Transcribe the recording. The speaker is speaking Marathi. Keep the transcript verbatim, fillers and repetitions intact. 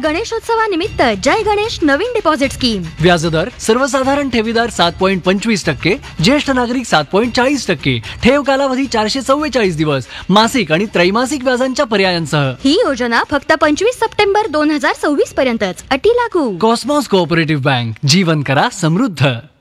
गणेशोत्सवानिमित्त जय गणेश नवीन डिपॉझिट स्कीम. व्याजदर सर्वसाधारण ठेवीदार सात पॉईंट पंचवीस टक्के, ज्येष्ठ नागरिक सात पॉईंट चाळीस टक्के, ठेव कालावधी चारशे चव्वेचाळीस दिवस, मासिक आणि त्रैमासिक व्याजांच्या पर्यायांसह. ही योजना फक्त पंचवीस सप्टेंबर दोन हजार सव्वीस पर्यंतच. अटी लागू. कॉस्मॉस कोऑपरेटिव्ह बँक, जीवन करा समृद्ध.